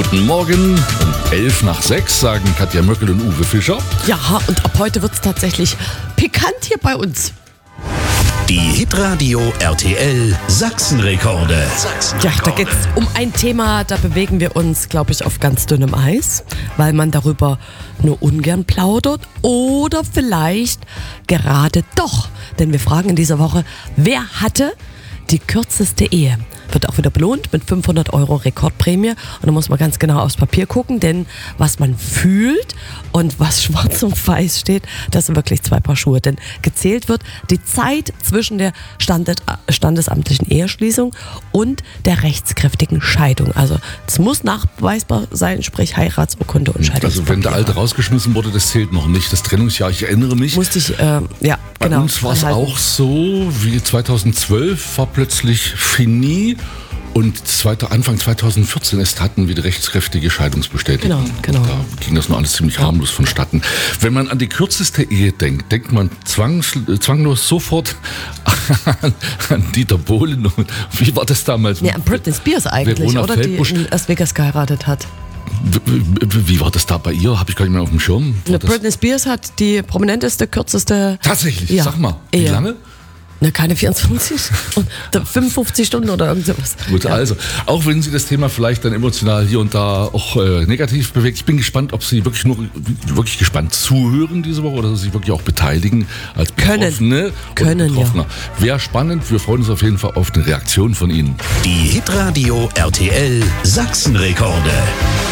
Guten Morgen, um 5:11 sagen Katja Möckel und Uwe Fischer. Ja, und ab heute wird es tatsächlich pikant hier bei uns. Die Hitradio RTL Sachsenrekorde. Ja, da geht es um ein Thema, da bewegen wir uns, glaube ich, auf ganz dünnem Eis, weil man darüber nur ungern plaudert oder vielleicht gerade doch. Denn wir fragen in dieser Woche, wer hatte die kürzeste Ehe? Wird auch wieder belohnt mit 500 € Rekordprämie. Und da muss man ganz genau aufs Papier gucken, denn was man fühlt und was schwarz auf weiß steht, das sind wirklich zwei Paar Schuhe. Denn gezählt wird die Zeit zwischen der standesamtlichen Eheschließung und der rechtskräftigen Scheidung. Also es muss nachweisbar sein, sprich Heiratsurkunde und Scheidungspapier. Also wenn der Alte rausgeschmissen wurde, das zählt noch nicht. Das Trennungsjahr, ich erinnere mich. Musste ich, ja, Bei genau. uns war es auch so, wie 2012 war plötzlich fini und Anfang 2014 erst hatten wir die rechtskräftige Scheidungsbestätigung. Genau. Da ging das nur alles ziemlich harmlos vonstatten. Wenn man an die kürzeste Ehe denkt, denkt man zwanglos sofort an Dieter Bohlen. Und wie war das damals? Ja, an Britney Spears eigentlich, Verona oder? Feldbusch. Die in Las Vegas geheiratet hat. Wie war das da bei ihr? Habe ich gar nicht mehr auf dem Schirm. Britney Spears hat die prominenteste, kürzeste... Tatsächlich? Ja. Sag mal, wie Ehe. lange? Ne, keine 24 und 55 Stunden oder irgend sowas. Gut, Ja. also, auch wenn Sie das Thema vielleicht dann emotional hier und da auch negativ bewegt, ich bin gespannt, ob Sie wirklich gespannt zuhören diese Woche oder sich wirklich auch beteiligen als Betroffene oder Betroffener. Wäre spannend, wir freuen uns auf jeden Fall auf eine Reaktion von Ihnen. Die Hitradio RTL Sachsenrekorde.